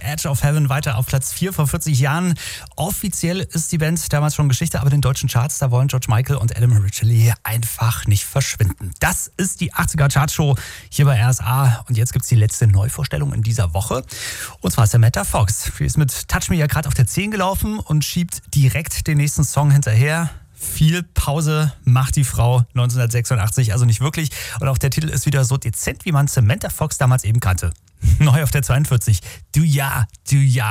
Edge of Heaven weiter auf Platz 4 vor 40 Jahren. Offiziell ist die Band damals schon Geschichte, aber in den deutschen Charts, da wollen George Michael und Adam Ritchie einfach nicht verschwinden. Das ist die 80er Chartshow hier bei RSA und jetzt gibt's die letzte Neuvorstellung in dieser Woche. Und zwar ist der Samantha Fox. Sie ist mit Touch Me ja gerade auf der 10 gelaufen und schiebt direkt den nächsten Song hinterher. Viel Pause macht die Frau 1986, also nicht wirklich. Und auch der Titel ist wieder so dezent, wie man Samantha Fox damals eben kannte. Neu auf der 42. Du ja, du ja.